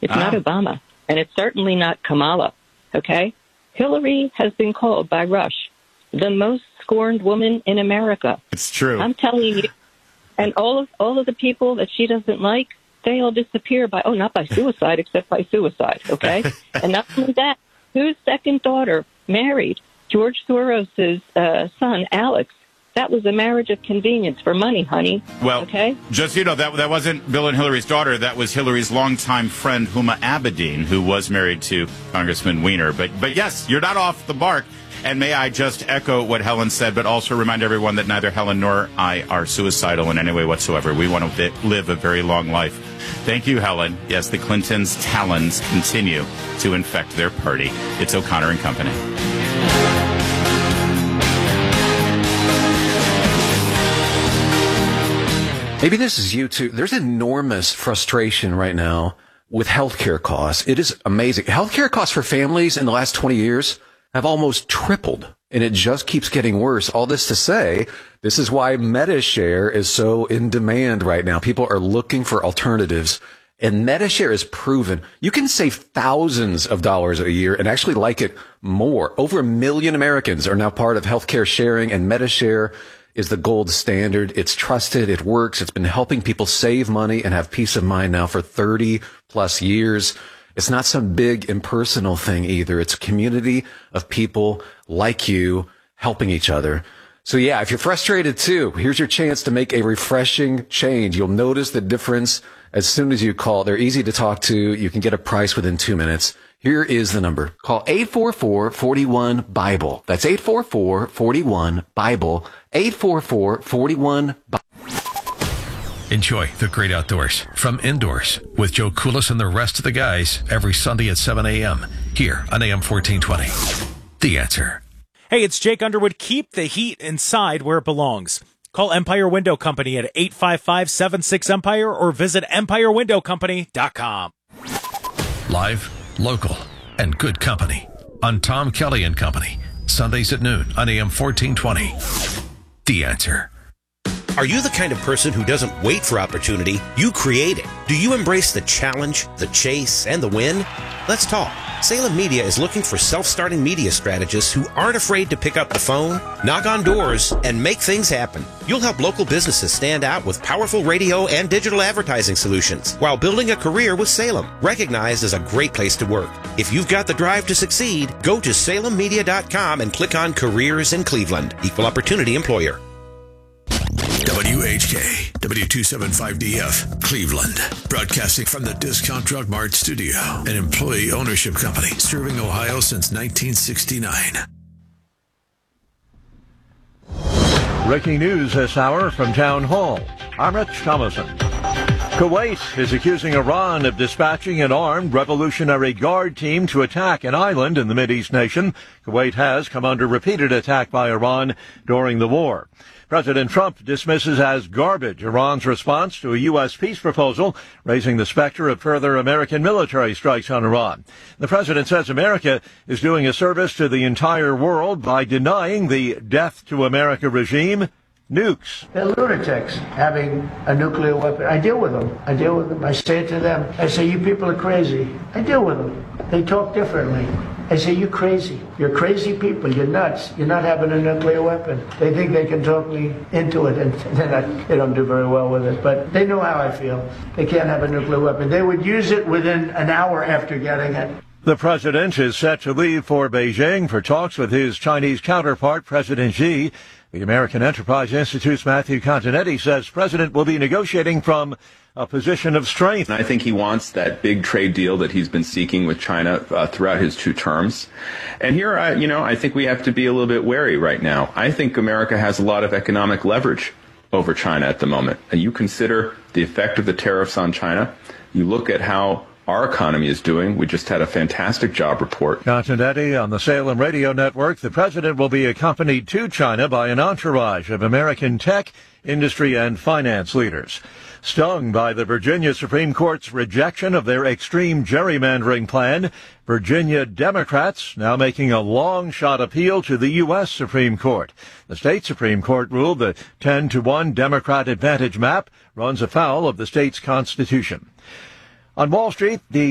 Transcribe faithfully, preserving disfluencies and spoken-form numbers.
It's ah. not Obama, and it's certainly not Kamala, okay? Hillary has been called by Rush the most scorned woman in America. It's true. I'm telling you. And all of all of the people that she doesn't like, they all disappear by, oh, not by suicide, except by suicide, okay? And not only that, whose second daughter married George Soros' uh, son, Alex? That was a marriage of convenience for money, honey. Well, okay? Just so you know, that that wasn't Bill and Hillary's daughter. That was Hillary's longtime friend, Huma Abedin, who was married to Congressman Weiner. But, but yes, you're not off the mark. And may I just echo what Helen said, but also remind everyone that neither Helen nor I are suicidal in any way whatsoever. We want to live a very long life. Thank you, Helen. Yes, the Clintons' talons continue to infect their party. It's O'Connor and Company. Maybe this is you too. There's enormous frustration right now with healthcare costs. It is amazing. Healthcare costs for families in the last twenty years have almost tripled, and it just keeps getting worse. All this to say, this is why MediShare is so in demand right now. People are looking for alternatives, and MediShare is proven. You can save thousands of dollars a year and actually like it more. Over a million Americans are now part of healthcare sharing, and MediShare is the gold standard. It's trusted. It works. It's been helping people save money and have peace of mind now for thirty plus years. It's not some big impersonal thing either. It's a community of people like you helping each other. So yeah, if you're frustrated too, here's your chance to make a refreshing change. You'll notice the difference as soon as you call. They're easy to talk to. You can get a price within two minutes. Here is the number. Call eight four four, four one, BIBLE. That's eight four four, four one, BIBLE. eight four four, four one, BIBLE. Enjoy the great outdoors from Indoors with Joe Koulis and the rest of the guys every Sunday at seven a.m. here on A M fourteen twenty. The Answer. Hey, it's Jake Underwood. Keep the heat inside where it belongs. Call Empire Window Company at eight five five, seven six, EMPIRE or visit empire window company dot com. Live, local, and good company on Tom Kelly and Company. Sundays at noon on A M fourteen twenty. The Answer. Are you the kind of person who doesn't wait for opportunity? You create it. Do you embrace the challenge, the chase, and the win? Let's talk. Salem Media is looking for self-starting media strategists who aren't afraid to pick up the phone, knock on doors, and make things happen. You'll help local businesses stand out with powerful radio and digital advertising solutions while building a career with Salem, recognized as a great place to work. If you've got the drive to succeed, go to salem media dot com and click on Careers in Cleveland. Equal Opportunity Employer. W H K, W two seventy-five D F, Cleveland. Broadcasting from the Discount Drug Mart studio, an employee ownership company serving Ohio since nineteen sixty-nine. Breaking news this hour from Town Hall. I'm Rich Thomason. Kuwait is accusing Iran of dispatching an armed Revolutionary Guard team to attack an island in the Mideast nation. Kuwait has come under repeated attack by Iran during the war. President Trump dismisses as garbage Iran's response to a U S peace proposal, raising the specter of further American military strikes on Iran. The president says America is doing a service to the entire world by denying the death to America regime nukes. They're lunatics having a nuclear weapon. I deal with them. I deal with them. I say it to them. I say, you people are crazy. I deal with them. They talk differently. I say, you're crazy. You're crazy people. You're nuts. You're not having a nuclear weapon. They think they can talk me into it, and they're not, they don't do very well with it. But they know how I feel. They can't have a nuclear weapon. They would use it within an hour after getting it. The president is set to leave for Beijing for talks with his Chinese counterpart, President Xi. The American Enterprise Institute's Matthew Continetti says President will be negotiating from a position of strength. I think he wants that big trade deal that he's been seeking with China uh, throughout his two terms. And here, I, you know, I think we have to be a little bit wary right now. I think America has a lot of economic leverage over China at the moment. And you consider the effect of the tariffs on China. You look at how our economy is doing. We just had a fantastic job report. Continetti on the Salem Radio Network. The president will be accompanied to China by an entourage of American tech, industry, and finance leaders. Stung by the Virginia Supreme Court's rejection of their extreme gerrymandering plan, Virginia Democrats now making a long-shot appeal to the U S Supreme Court. The state Supreme Court ruled the ten to one Democrat advantage map runs afoul of the state's constitution. On Wall Street, the